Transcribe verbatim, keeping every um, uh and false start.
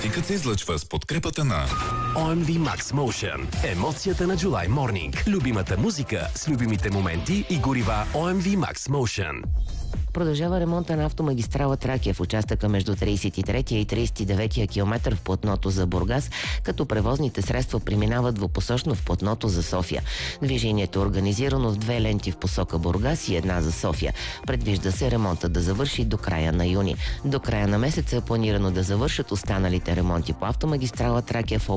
Трафикът се излъчва с подкрепата на О Ем Ви Max Motion. Емоцията на July Morning. Любимата музика с любимите моменти и горива О Ем Ви Max Motion. Продължава ремонта на автомагистрала Тракия в участъка между тридесет и третия и тридесет и деветия километър в платното за Бургас, като превозните средства преминават двупосочно в платното за София. Движението е организирано в две ленти в посока Бургас и една за София. Предвижда се ремонта да завърши до края на юни. До края на месеца е планирано да завършат останалите ремонти по автомагистрала Тракия в